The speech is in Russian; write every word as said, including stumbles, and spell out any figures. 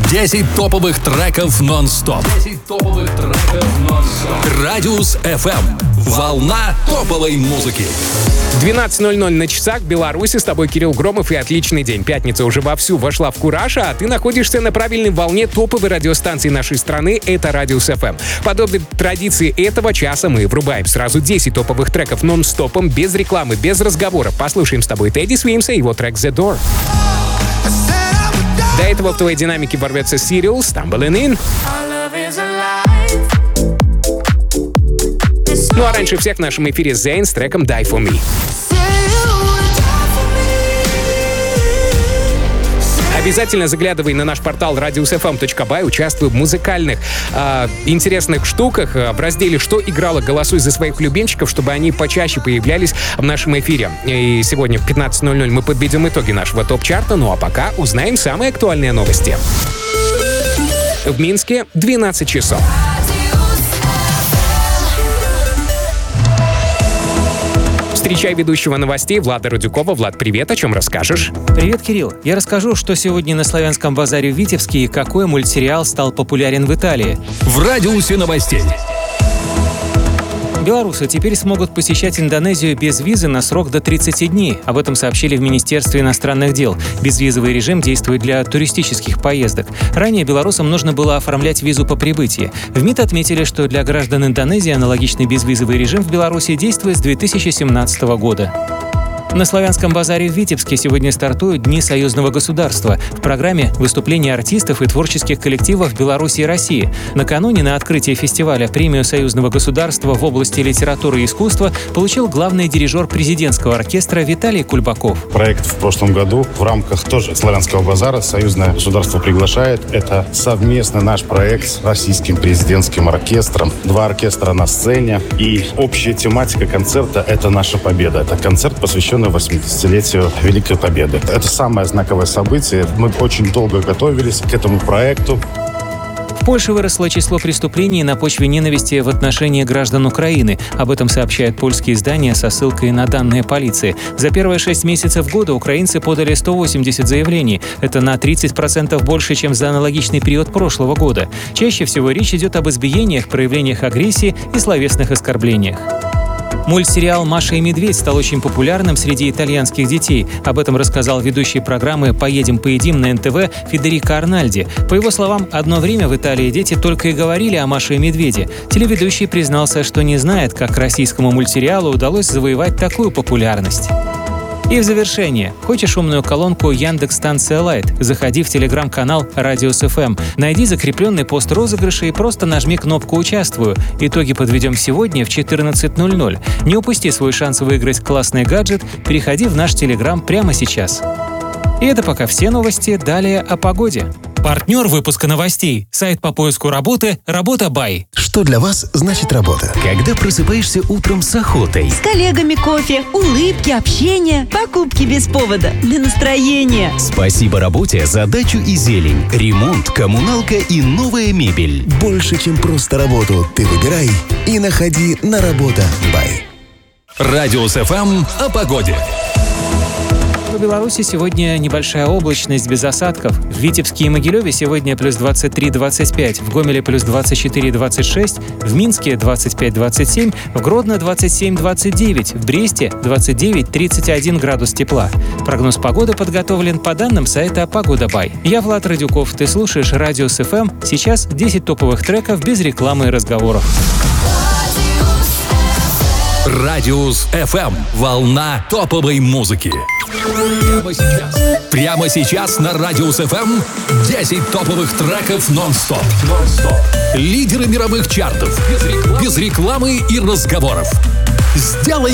десять топовых треков нон-стоп. десять топовых треков нон-стоп. Радиус эф эм. Волна топовой музыки. двенадцать ноль ноль на часах, Беларуси. С тобой Кирилл Громов, и отличный день. Пятница уже вовсю вошла в кураж, а ты находишься на правильной волне топовой радиостанции нашей страны. Это Радиус эф эм. Подобно традиции этого часа мы врубаем сразу десять топовых треков нон-стопом, без рекламы, без разговоров. Послушаем с тобой Тедди Свимса и его трек «The Door». До этого в твоей динамике ворвется Сирил, «Stumbling In». Ну а раньше всех в нашем эфире Zayn с треком «Die For Me». Обязательно заглядывай на наш портал радиус эф эм точка бай, участвуй в музыкальных э, интересных штуках э, в разделе «Что играло?». Голосуй за своих любимчиков, чтобы они почаще появлялись в нашем эфире. И сегодня в пятнадцать ноль ноль мы подведем итоги нашего топ-чарта, ну а пока узнаем самые актуальные новости. В Минске двенадцать часов. Встречай ведущего новостей Влада Радюкова. Влад, привет, о чем расскажешь? Привет, Кирилл. Я расскажу, что сегодня на Славянском базаре в Витебске и какой мультсериал стал популярен в Италии. В радиусе новостей. Белорусы теперь смогут посещать Индонезию без визы на срок до тридцати дней. Об этом сообщили в Министерстве иностранных дел. Безвизовый режим действует для туристических поездок. Ранее белорусам нужно было оформлять визу по прибытии. В МИД отметили, что для граждан Индонезии аналогичный безвизовый режим в Беларуси действует с две тысячи семнадцатого года. На Славянском базаре в Витебске сегодня стартуют Дни союзного государства. В программе выступления артистов и творческих коллективов Беларуси и России. Накануне на открытии фестиваля премию союзного государства в области литературы и искусства получил главный дирижер президентского оркестра Виталий Кульбаков. Проект в прошлом году в рамках тоже Славянского базара союзное государство приглашает. Это совместно наш проект с российским президентским оркестром. Два оркестра на сцене. И общая тематика концерта — это наша победа. Это концерт, посвященный восьмидесятилетию Великой Победы. Это самое знаковое событие. Мы очень долго готовились к этому проекту. В Польше выросло число преступлений на почве ненависти в отношении граждан Украины. Об этом сообщают польские издания со ссылкой на данные полиции. За первые шесть месяцев года украинцы подали сто восемьдесят заявлений. Это на тридцать процентов больше, чем за аналогичный период прошлого года. Чаще всего речь идет об избиениях, проявлениях агрессии и словесных оскорблениях. Мультсериал «Маша и медведь» стал очень популярным среди итальянских детей. Об этом рассказал ведущий программы «Поедем, поедим» на эн тэ вэ Федерико Арнальди. По его словам, одно время в Италии дети только и говорили о Маше и медведе. Телеведущий признался, что не знает, как российскому мультсериалу удалось завоевать такую популярность. И в завершение. Хочешь умную колонку Яндекс.Станция Лайт? Заходи в телеграм-канал Радиус эф эм. Найди закрепленный пост розыгрыша и просто нажми кнопку «Участвую». Итоги подведем сегодня в четырнадцать ноль ноль. Не упусти свой шанс выиграть классный гаджет. Переходи в наш телеграм прямо сейчас. И это пока все новости. Далее о погоде. Партнер выпуска новостей. Сайт по поиску работы «Работа Бай». Что для вас значит работа? Когда просыпаешься утром с охотой. С коллегами кофе, улыбки, общение, покупки без повода, для настроения. Спасибо работе за дачу и зелень, ремонт, коммуналка и новая мебель. Больше, чем просто работу, ты выбирай и находи на Работа Бай. Радиус эф эм о погоде. В Беларуси сегодня небольшая облачность без осадков. В Витебске и Могилеве сегодня плюс двадцать три - двадцать пять, в Гомеле плюс двадцать четыре - двадцать шесть, в Минске двадцать пять - двадцать семь, в Гродно двадцать семь - двадцать девять, в Бресте двадцать девять - тридцать один градус тепла. Прогноз погоды подготовлен по данным сайта Погода Бай. Я Влад Радюков, ты слушаешь Радиус эф эм. Сейчас десять топовых треков без рекламы и разговоров. Радиус эф эм. Волна топовой музыки. Прямо сейчас. Прямо сейчас на Радиус эф эм десять топовых треков нон-стоп. нон-стоп. Лидеры мировых чартов. Без рекламы, без рекламы и разговоров. Сделай